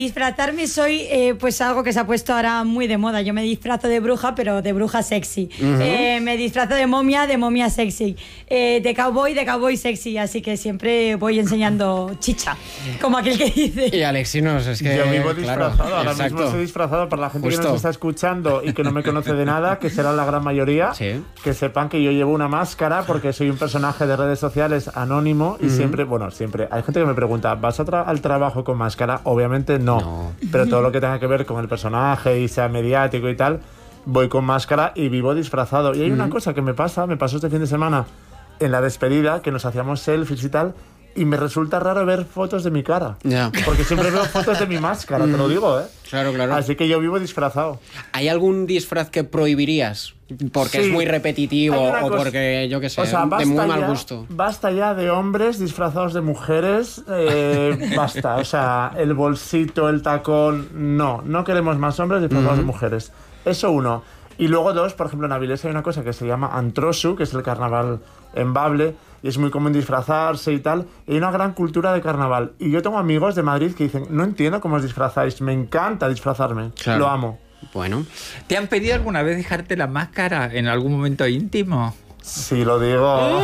Disfrazarme soy pues algo que se ha puesto ahora muy de moda. Yo me disfrazo de bruja, pero de bruja sexy. Me disfrazo de momia sexy. De cowboy sexy. Así que siempre voy enseñando chicha, como aquel que dice. Y Alexinos, es que... Yo vivo disfrazado, claro, ahora exacto. mismo estoy disfrazado. Para la gente Justo. que nos está escuchando y que no me conoce de nada, que será la gran mayoría, Sí. que sepan que yo llevo una máscara porque soy un personaje de redes sociales anónimo y siempre, hay gente que me pregunta, ¿vas al trabajo con máscara? Obviamente no. Pero todo lo que tenga que ver con el personaje y sea mediático y tal, voy con máscara y vivo disfrazado. Y hay una cosa que me pasó este fin de semana en la despedida, que nos hacíamos selfies y tal, y me resulta raro ver fotos de mi cara. Ya. Porque siempre veo fotos de mi máscara, te lo digo, ¿eh? Claro, claro. Así que yo vivo disfrazado. ¿Hay algún disfraz que prohibirías? Porque Sí. es muy repetitivo Hay una o cosa- porque, yo qué sé, O sea, de muy mal gusto. Basta ya de hombres disfrazados de mujeres. Basta. O sea, el bolsito, el tacón. No queremos más hombres disfrazados de mujeres. Eso uno. Y luego dos, por ejemplo, en Avilés hay una cosa que se llama Antrosu, que es el carnaval en Bable, y es muy común disfrazarse y tal. Y hay una gran cultura de carnaval. Y yo tengo amigos de Madrid que dicen, no entiendo cómo os disfrazáis, me encanta disfrazarme. Claro. Lo amo. Bueno, ¿Te han pedido alguna vez dejarte la máscara en algún momento íntimo? Sí, lo digo.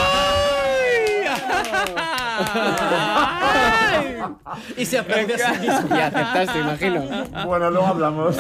y se aplaude a sí mismo. Y aceptaste, imagino. Bueno, luego hablamos.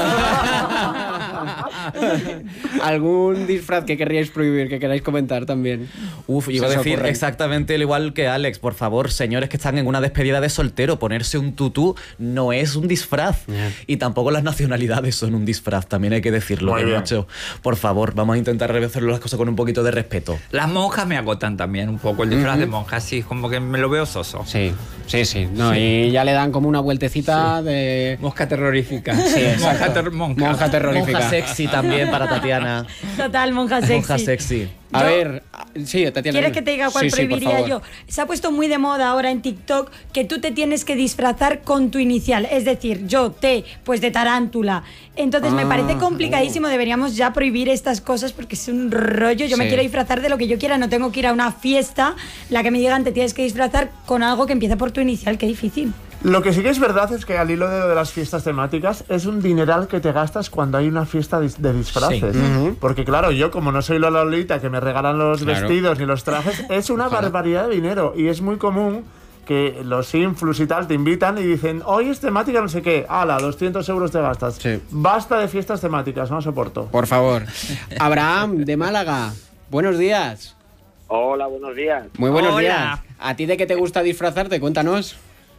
¿Algún disfraz que querríais prohibir, que queráis comentar también? Uf, iba a Se os decir ocurre. exactamente lo igual que Alex. Por favor, señores que están en una despedida de soltero, ponerse un tutú no es un disfraz. Yeah. Y tampoco las nacionalidades son un disfraz, también hay que decirlo. Muy Que bien. mucho. Por favor, vamos a intentar hacer las cosas con un poquito de respeto. Las monjas me agotan también un poco, el disfraz de monja, sí, como que me lo veo soso. Sí. No, y ya le dan como una vueltecita de... Mosca terrorífica. Sí, exacto. Monja. terrorífica. Monja sexy también para Tatiana. Total, monja sexy. Monja sexy. A Yo- ver, sí, Tatiana. ¿Quieres dime. que te diga cuál Sí, por prohibiría favor. yo? Se ha puesto muy de moda ahora en TikTok que tú te tienes que disfrazar con tu inicial. Es decir, pues de tarántula. Entonces me parece complicadísimo. Deberíamos ya prohibir estas cosas porque es un rollo. Yo me Sí. quiero disfrazar de lo que yo quiera. No tengo que ir a una fiesta, la que me digan te tienes que disfrazar con algo que empiece por tu inicial. Qué difícil. Lo que sí que es verdad es que al hilo de las fiestas temáticas es un dineral que te gastas cuando hay una fiesta de disfraces. Porque claro, yo como no soy la Lolita que me regalan los Claro. vestidos ni los trajes, es una barbaridad de dinero y es muy común que los influs y tal te invitan y dicen, hoy es temática no sé qué, ala, 200 euros te gastas. Sí. Basta de fiestas temáticas, no soporto. Por favor. Abraham, de Málaga. Buenos días. Hola, buenos días. Muy buenos Hola. días. ¿A ti de qué te gusta disfrazarte? Cuéntanos.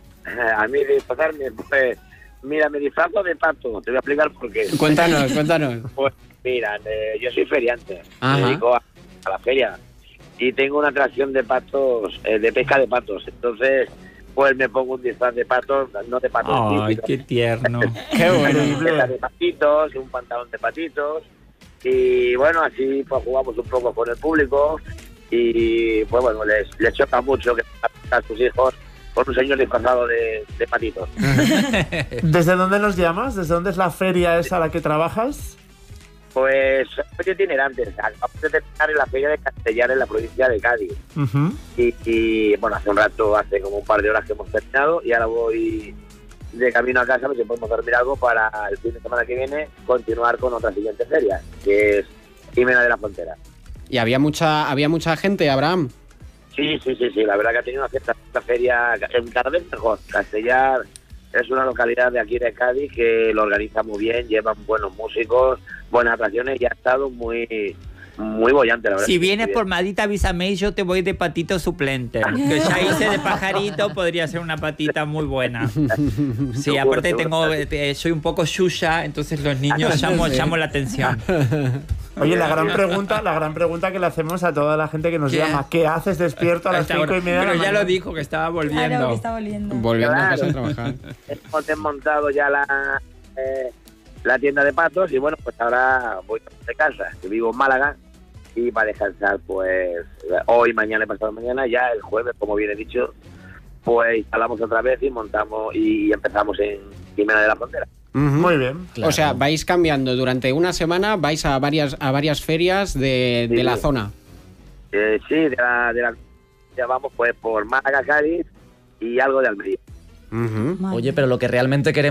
A mí disfrazarme, pues, mira, me disfrazo de pato. Te voy a explicar por qué. Cuéntanos. Pues, mira, yo soy feriante. Ajá. Me dedico a la feria. Y tengo una atracción de patos, de pesca de patos. Entonces, pues me pongo un disfraz de patos, no de patos Ay, típicos. qué tierno. Qué bueno. Una de patitos, un pantalón de patitos. Y bueno, así pues jugamos un poco con el público. Y pues bueno, les choca mucho que a sus hijos con un señor disfrazado de patitos. ¿Desde dónde nos llamas? ¿Desde dónde es la feria esa a la que trabajas? Pues soy itinerante. Acabamos de terminar en la feria de Castellar en la provincia de Cádiz. Ujú. Y bueno, hace como un par de horas que hemos terminado y ahora voy de camino a casa, a ver si podemos dormir algo para el fin de semana que viene continuar con otra siguiente feria, que es Jimena de la Frontera. ¿Y había mucha gente, Abraham? Sí, la verdad que ha tenido una cierta feria, cada vez mejor. Castellar es una localidad de aquí de Cádiz que lo organiza muy bien, llevan buenos músicos, buenas atracciones y ha estado muy bollante, la verdad. Si vienes por Madrid, avísame y yo te voy de patito suplente. Que ya hice de pajarito, podría ser una patita muy buena. Sí, aparte soy un poco yuya, entonces los niños llamo la atención. Oye, la gran pregunta que le hacemos a toda la gente que nos ¿Qué? llama, ¿qué haces despierto a las 5:30 de la Pero ya mañana? lo dijo, que estaba volviendo. Claro, que está volviendo. Volviendo a casa a Claro. trabajar. Hemos desmontado ya la tienda de patos y bueno, pues ahora voy de casa, que vivo en Málaga y para descansar pues hoy, mañana y pasado mañana, ya el jueves, como bien he dicho, pues instalamos otra vez y montamos y empezamos en Jimena de la Frontera. Muy bien. Claro. O sea, vais cambiando durante una semana, vais a varias ferias de Sí. la zona. Sí, ya vamos pues por Málaga, Cádiz y algo de Almería. Ujú. Madre Oye, pero lo que realmente queremos